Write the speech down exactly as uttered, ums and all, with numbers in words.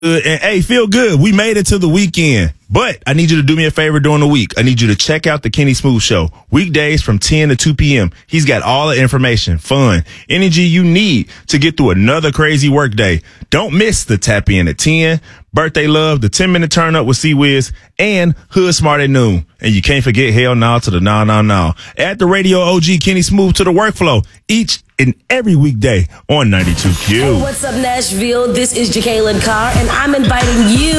And hey, feel good. We made it to the weekend. But I need you to do me a favor during the week. I need you to check out the Kenny Smooth Show. Weekdays from ten to two p.m. He's got all the information, fun, energy you need to get through another crazy work day. Don't miss the Tap In at ten, Birthday Love, the ten-minute turn up with C-Wiz, and Hood Smart at noon. And you can't forget Hell Nah to the Nah Nah Nah. Add the radio O G Kenny Smooth to the workflow each and every weekday on ninety-two Q. Hey, what's up, Nashville? This is Jacqueline Carr, and I'm inviting you